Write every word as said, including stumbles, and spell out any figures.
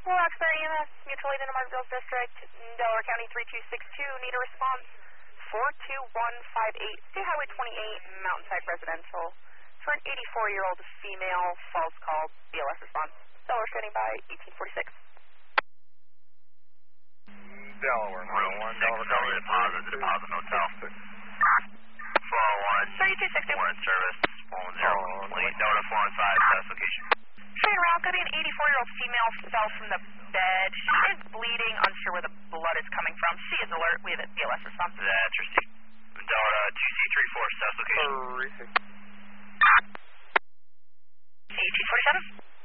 Well, Roxbury E M S, Mutual Aid in the Margarettville District, Delaware County three two six two, need a response four two one five eight, State Highway twenty-eight, Mountainside Residential, for an eighty-four-year-old female, false call, B L S response. Delaware standing by, eighteen forty-six. Delaware, Room one, six, Delaware Delaware Deposit, the Deposit Hotel. four oh one, thirty-two sixty. warrant service, one zero, complete. Delta four one five, test location. Train route, could be an eighty-four-year-old female fell from the bed. She is bleeding, unsure where the blood is coming from. She is alert. We have a B L S response. That's received. Delta two C three four, test location. Receive. C two forty-seven.